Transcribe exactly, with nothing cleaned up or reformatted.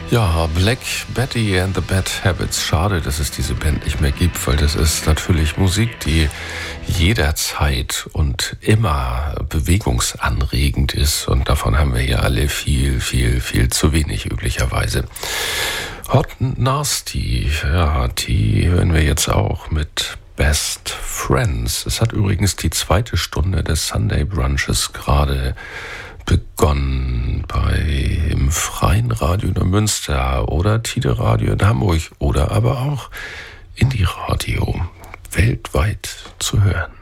Ja, Black Betty and the Bad Habits. Schade, dass es diese Band nicht mehr gibt, weil das ist natürlich Musik, die jederzeit und immer bewegungsanregend ist. Und davon haben wir ja alle viel, viel, viel zu wenig üblicherweise. Hot and Nasty, ja, die hören wir jetzt auch mit Best Friends. Es hat übrigens die zweite Stunde des Sunday Brunches gerade begonnen bei im Freien Radio in Münster oder Tide Radio in Hamburg oder aber auch Indie Radio weltweit zu hören.